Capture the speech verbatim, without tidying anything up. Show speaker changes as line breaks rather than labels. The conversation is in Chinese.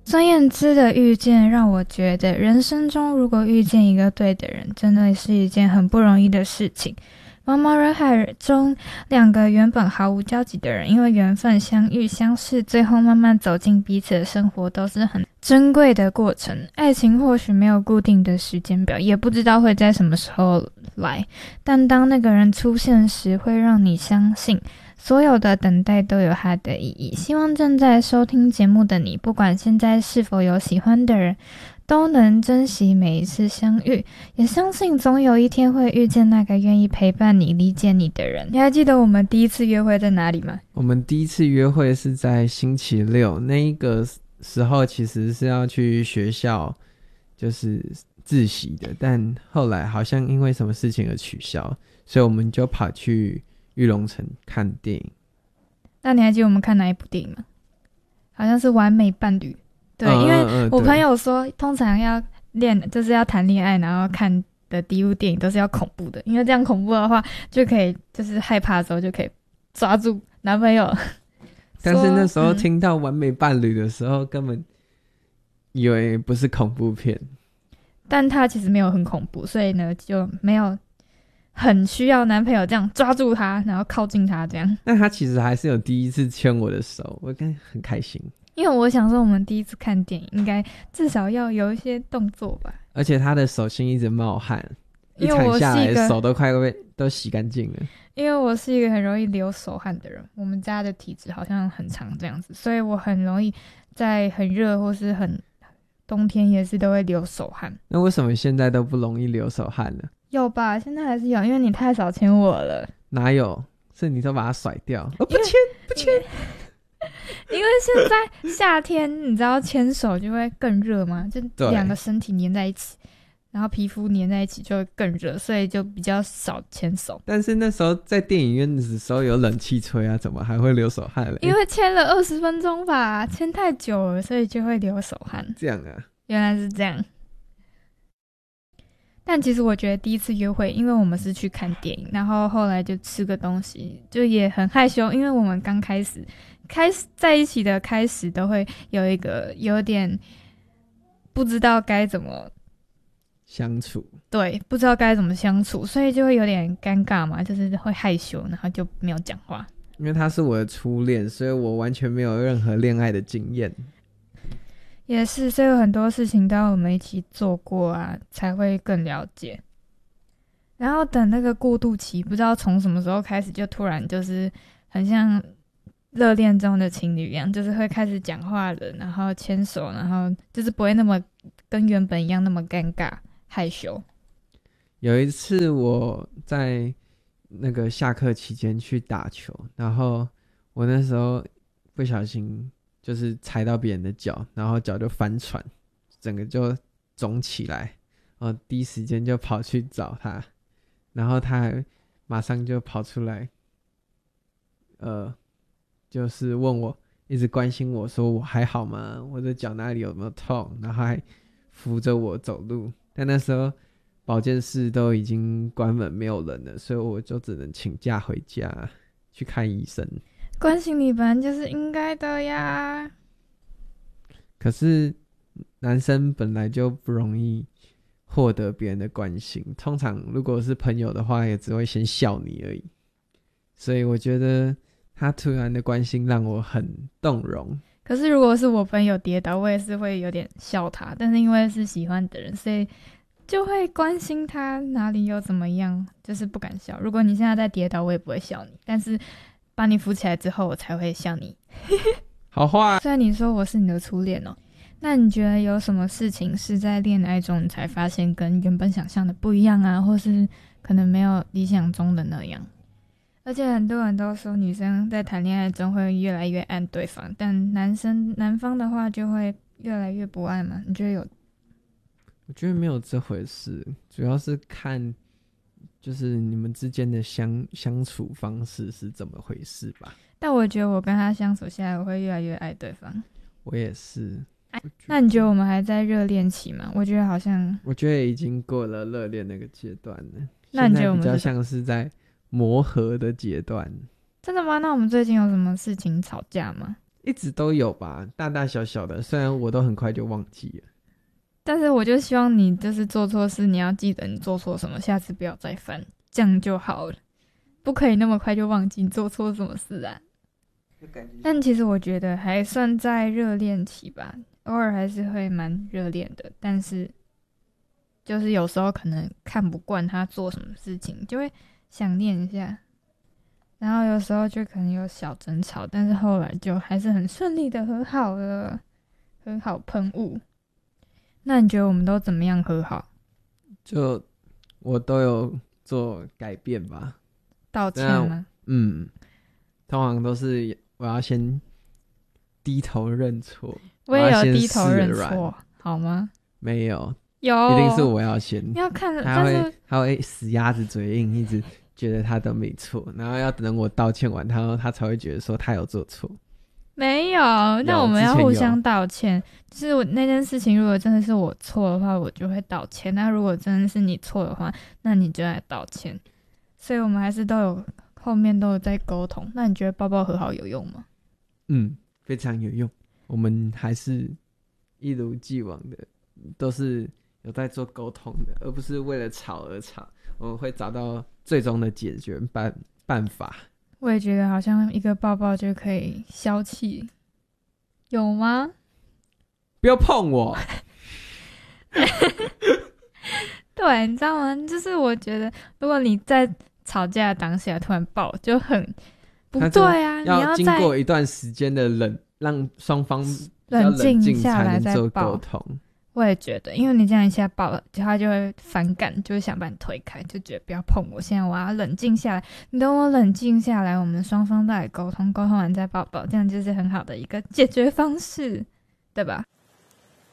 孙燕姿的遇见让我觉得，人生中如果遇见一个对的人，真的是一件很不容易的事情。茫茫人海中，两个原本毫无交集的人，因为缘分相遇相识，最后慢慢走进彼此的生活，都是很珍贵的过程。爱情或许没有固定的时间表，也不知道会在什么时候来，但当那个人出现时，会让你相信所有的等待都有它的意义。希望正在收听节目的你，不管现在是否有喜欢的人，都能珍惜每一次相遇，也相信总有一天会遇见那个愿意陪伴你、理解你的人。你还记得我们第一次约会在哪里吗？
我们第一次约会是在星期六，那一个时候其实是要去学校就是自习的，但后来好像因为什么事情而取消，所以我们就跑去玉龙城看电影。
那你还记得我们看哪一部电影吗？好像是《完美伴侣》。对，
嗯、
因为
嗯、
我朋友说通常要恋就是要谈恋爱然后看的第一部电影都是要恐怖的，因为这样恐怖的话就可以就是害怕的时候就可以抓住男朋友。
但是那时候听到完美伴侣的时候、嗯、根本以为不是恐怖片，
但他其实没有很恐怖，所以呢就没有很需要男朋友这样抓住他然后靠近他这样。
但他其实还是有第一次牵我的手，我感觉很开心，
因为我想说我们第一次看电影应该至少要有一些动作吧，
而且他的手心一直冒汗，一场下来手都快被都洗干净了。
因为我是一个很容易流手汗的人，我们家的体质好像很常这样子，所以我很容易在很热或是很冬天也是都会流手汗。
那为什么现在都不容易流手汗呢？
有吧，现在还是有，因为你太少牵我了。
哪有，是你都把它甩掉。哦，不牵不牵。
因为现在夏天你知道牵手就会更热吗？就两个身体黏在一起，然后皮肤黏在一起就会更热，所以就比较少牵手。
但是那时候在电影院的时候有冷气吹啊，怎么还会流手汗嘞？
因为牵了二十分钟吧，牵太久了，所以就会流手汗。
这样啊，
原来是这样。但其实我觉得第一次约会，因为我们是去看电影，然后后来就吃个东西，就也很害羞，因为我们刚开始开始在一起的开始都会有一个有点不知道该怎么
相处，
对，不知道该怎么相处，所以就会有点尴尬嘛，就是会害羞，然后就没有讲话。
因为他是我的初恋，所以我完全没有任何恋爱的经验。
也是，所以有很多事情都要我们一起做过啊，才会更了解。然后等那个过渡期，不知道从什么时候开始，就突然就是很像热恋中的情侣一样，就是会开始讲话了，然后牵手，然后就是不会那么跟原本一样那么尴尬害羞。
有一次我在那个下课期间去打球，然后我那时候不小心就是踩到别人的脚，然后脚就翻船，整个就肿起来，然后第一时间就跑去找他，然后他还马上就跑出来，呃，就是问我，一直关心我说我还好吗？我的脚哪里有没有痛？然后还扶着我走路。但那时候保健室都已经关门没有人了，所以我就只能请假回家去看医生。
关心你本来就是应该的呀。
可是男生本来就不容易获得别人的关心，通常如果是朋友的话也只会先笑你而已，所以我觉得他突然的关心让我很动容。
可是如果是我朋友跌倒，我也是会有点笑他，但是因为是喜欢的人，所以就会关心他哪里有怎么样，就是不敢笑。如果你现在在跌倒，我也不会笑你，但是把你扶起来之后我才会笑你。
好话，
虽然你说我是你的初恋哦，那你觉得有什么事情是在恋爱中你才发现跟原本想象的不一样啊，或是可能没有理想中的那样？而且很多人都说女生在谈恋爱中会越来越爱对方，但男生男方的话就会越来越不爱吗？你觉得有？
我觉得没有这回事，主要是看就是你们之间的相相处方式是怎么回事吧。
但我觉得我跟他相处下来，我会越来越爱对方。
我也是。
那你觉得我们还在热恋期吗？我觉得好像，
我觉得已经过了热恋那个阶段了。
那你觉得我们
现在比较像是在磨合的阶段。
真的吗？那我们最近有什么事情吵架吗？
一直都有吧，大大小小的，虽然我都很快就忘记了。
但是我就希望你就是做错事，你要记得你做错什么，下次不要再犯，这样就好了。不可以那么快就忘记你做错什么事啊。但其实我觉得还算在热恋期吧，偶尔还是会蛮热恋的，但是就是有时候可能看不惯他做什么事情，就会想念一下，然后有时候就可能有小争吵，但是后来就还是很顺利的和好了，和好喷雾。那你觉得我们都怎么样和好？
就我都有做改变吧。
道歉吗？
嗯，通常都是我要先低头认错。
我也有低头认错，好吗？
没有，
有，
一定是我要先。
要看，
他会他会死鸭子嘴硬，一直觉得他都没错，然后要等我道歉完，他他才会觉得说他有做错。
没有，那我们要互相道歉。就是我那件事情，如果真的是我错的话，我就会道歉；那如果真的是你错的话，那你就来道歉。所以我们还是都有后面都有在沟通。那你觉得抱抱和好有用吗？
嗯，非常有用。我们还是一如既往的，都是有在做沟通的，而不是为了吵而吵。我们会找到最终的解决办办法。
我也觉得好像一个抱抱就可以消气，有吗？
不要碰我！
对，你知道吗？就是我觉得，如果你在吵架的当下突然抱，就很不对啊！
要
你要
经过一段时间的冷，让双方
冷静
下
来再
做
抱
沟通。
我也觉得，因为你这样一下抱，他就会反感，就会想把你推开，就觉得不要碰我。现在我要冷静下来，你等我冷静下来，我们双方再来沟通，沟通完再抱抱，这样就是很好的一个解决方式，对吧？